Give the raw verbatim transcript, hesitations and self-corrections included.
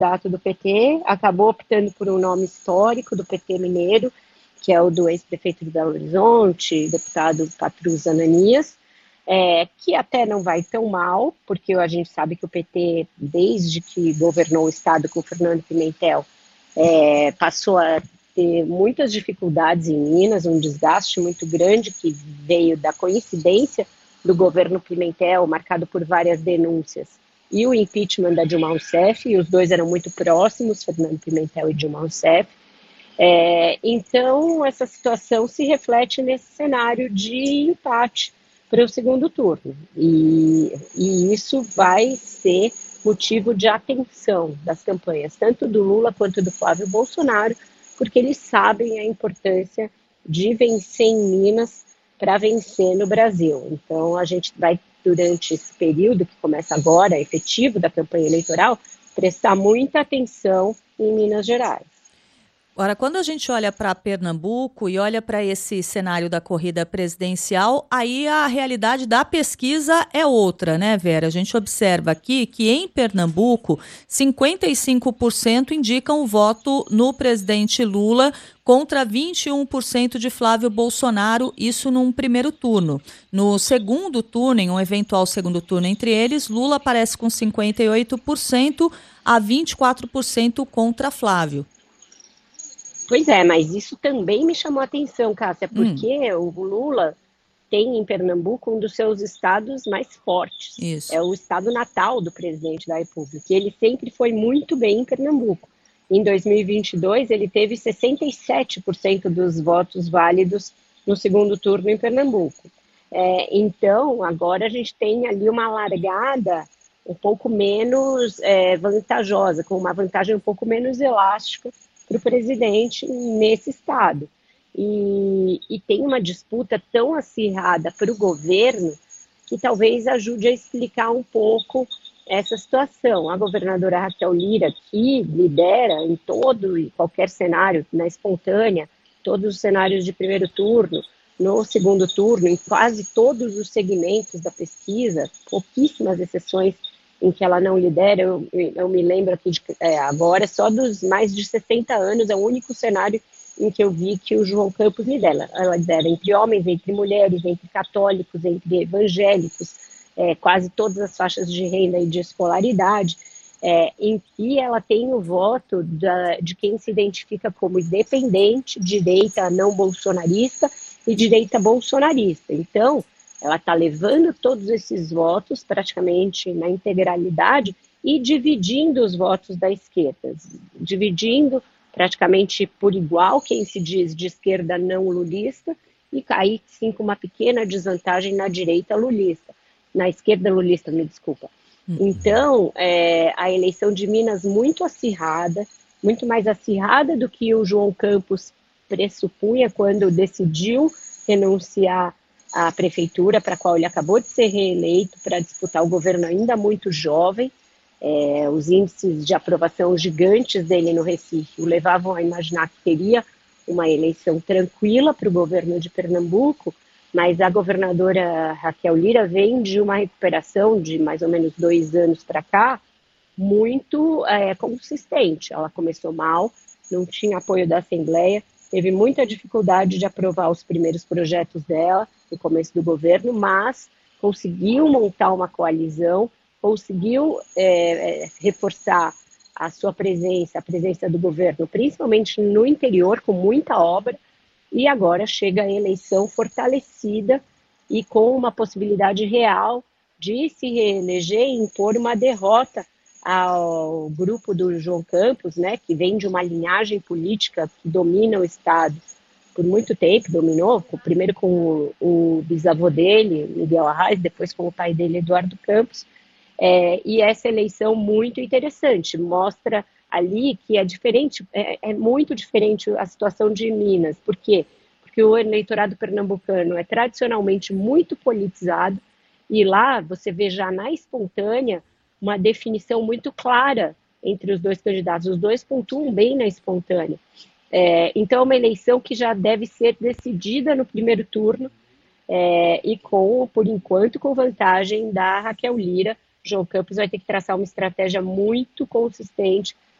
candidato do P T, acabou optando por um nome histórico do P T mineiro, que é o do ex-prefeito de Belo Horizonte, deputado Patrus Ananias, é, que até não vai tão mal, porque a gente sabe que o P T, desde que governou o estado com o Fernando Pimentel, é, passou a ter muitas dificuldades em Minas, um desgaste muito grande que veio da coincidência do governo Pimentel, marcado por várias denúncias, e o impeachment da Dilma Rousseff, e os dois eram muito próximos, Fernando Pimentel e Dilma Rousseff. É, então, essa situação se reflete nesse cenário de empate para o segundo turno, e, e isso vai ser motivo de atenção das campanhas, tanto do Lula quanto do Flávio Bolsonaro, porque eles sabem a importância de vencer em Minas para vencer no Brasil. Então, a gente vai, durante esse período que começa agora, efetivo da campanha eleitoral, prestar muita atenção em Minas Gerais. Agora, quando a gente olha para Pernambuco e olha para esse cenário da corrida presidencial, aí a realidade da pesquisa é outra, né, Vera? A gente observa aqui que em Pernambuco, cinquenta e cinco por cento indicam o voto no presidente Lula contra vinte e um por cento de Flávio Bolsonaro, isso num primeiro turno. No segundo turno, em um eventual segundo turno entre eles, Lula aparece com cinquenta e oito por cento a vinte e quatro por cento contra Flávio. Pois é, mas isso também me chamou a atenção, Cássia, porque Hum. o Lula tem em Pernambuco um dos seus estados mais fortes. Isso. É o estado natal do presidente da República. E ele sempre foi muito bem em Pernambuco. Em dois mil e vinte e dois, ele teve sessenta e sete por cento dos votos válidos no segundo turno em Pernambuco. É, então, agora a gente tem ali uma largada um pouco menos é, vantajosa, com uma vantagem um pouco menos elástica para o presidente nesse estado. E, e tem uma disputa tão acirrada para o governo que talvez ajude a explicar um pouco essa situação. A governadora Raquel Lira, que lidera em todo e qualquer cenário, na espontânea, todos os cenários de primeiro turno, no segundo turno, em quase todos os segmentos da pesquisa, pouquíssimas exceções em que ela não lidera, eu, eu me lembro aqui de, é, agora, só dos mais de sessenta anos, é o único cenário em que eu vi que o João Campos lidera. Ela lidera entre homens, entre mulheres, entre católicos, entre evangélicos, é, quase todas as faixas de renda e de escolaridade, é, em que ela tem o voto da, de quem se identifica como independente, direita não bolsonarista e direita bolsonarista. Então, ela está levando todos esses votos, praticamente na integralidade, e dividindo os votos da esquerda, dividindo praticamente por igual quem se diz de esquerda não lulista, e cair sim com uma pequena desvantagem na direita lulista, na esquerda lulista, me desculpa. Então, é, a eleição de Minas muito acirrada, muito mais acirrada do que o João Campos pressupunha quando decidiu renunciar à prefeitura, para a qual ele acabou de ser reeleito, para disputar o governo ainda muito jovem. É, os índices de aprovação gigantes dele no Recife o levavam a imaginar que teria uma eleição tranquila para o governo de Pernambuco, mas a governadora Raquel Lira vem de uma recuperação de mais ou menos dois anos para cá, muito é, consistente. Ela começou mal, não tinha apoio da Assembleia, teve muita dificuldade de aprovar os primeiros projetos dela no começo do governo, mas conseguiu montar uma coalizão, conseguiu é, reforçar a sua presença, a presença do governo, principalmente no interior, com muita obra, e agora chega a eleição fortalecida e com uma possibilidade real de se reeleger e impor uma derrota ao grupo do João Campos, né, que vem de uma linhagem política que domina o Estado por muito tempo, dominou, primeiro com o, o bisavô dele, Miguel Arraes, depois com o pai dele, Eduardo Campos, é, e essa eleição muito interessante, mostra ali que é diferente, é, é muito diferente a situação de Minas. Por quê? Porque o eleitorado pernambucano é tradicionalmente muito politizado, e lá você vê já na espontânea uma definição muito clara entre os dois candidatos, os dois pontuam bem na espontânea. É, então é uma eleição que já deve ser decidida no primeiro turno, é, e com, por enquanto, com vantagem da Raquel Lira. João Campos vai ter que traçar uma estratégia muito consistente